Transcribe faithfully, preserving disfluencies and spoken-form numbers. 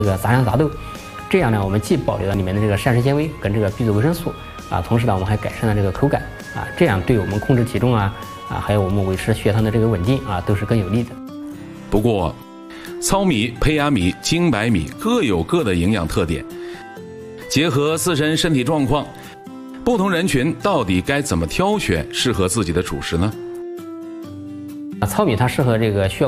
这个杂粮杂豆，这样呢，我们既保留了里面的这个膳食纤维跟这个 B 族维生素啊，同时呢，我们还改善了这个口感啊，这样对我们控制体重啊啊，还有我们维持血糖的这个稳定啊，都是更有利的。 不过，糙米、胚芽米、精白米各有各的营养特点，结合自身身体状况，不同人群到底该怎么挑选适合自己的主食呢？ 糙米它适合这个血